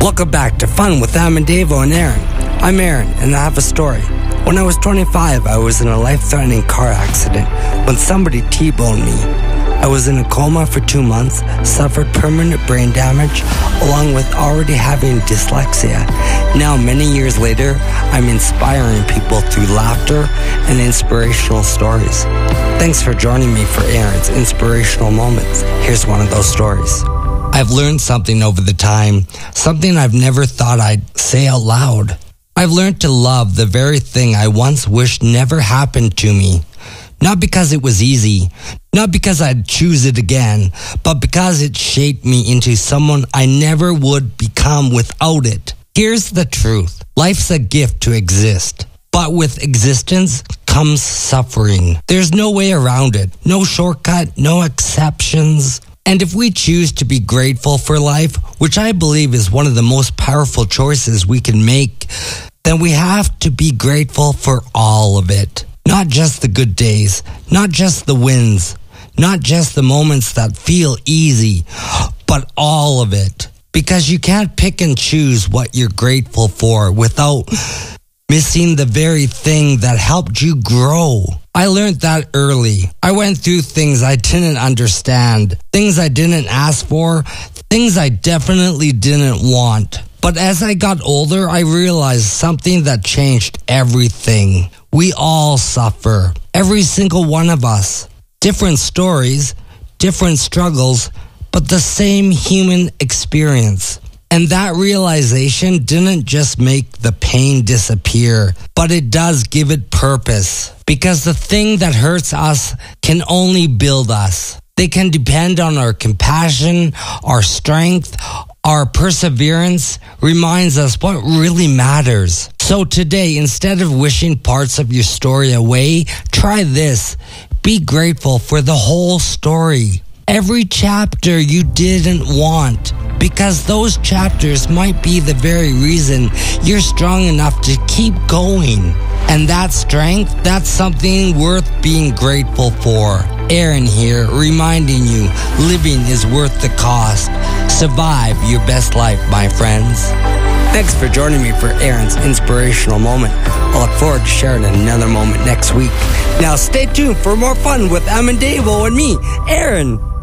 Welcome back to Fun with Davo and Aaron. I'm Aaron, and I have a story. When I was 25, I was in a life-threatening car accident when somebody T-boned me. I was in a coma for 2 months, suffered permanent brain damage, along with already having dyslexia. Now, many years later, I'm inspiring people through laughter and inspirational stories. Thanks for joining me for Aaron's Inspirational Moments. Here's one of those stories. I've learned something over the time, something I've never thought I'd say out loud. I've learned to love the very thing I once wished never happened to me. Not because it was easy, not because I'd choose it again, but because it shaped me into someone I never would become without it. Here's the truth. Life's a gift to exist, but with existence comes suffering. There's no way around it, no shortcut, no exceptions. And if we choose to be grateful for life, which I believe is one of the most powerful choices we can make, then we have to be grateful for all of it. Not just the good days, not just the wins, not just the moments that feel easy, but all of it. Because you can't pick and choose what you're grateful for without missing the very thing that helped you grow. I learned that early. I went through things I didn't understand, things I didn't ask for, things I definitely didn't want. But as I got older, I realized something that changed everything. We all suffer, every single one of us. Different stories, different struggles, but the same human experience. And that realization didn't just make the pain disappear, but it does give it purpose. Because the thing that hurts us can only build us. They can depend on our compassion, our strength, our perseverance reminds us what really matters. So today, instead of wishing parts of your story away, try this. Be grateful for the whole story. Every chapter you didn't want, because those chapters might be the very reason you're strong enough to keep going. And that strength, that's something worth being grateful for. Aaron here, reminding you, living is worth the cost. Survive your best life, my friends. Thanks for joining me for Aaron's Inspirational Moment. I look forward to sharing another moment next week. Now stay tuned for more fun with Davo and me, Aaron.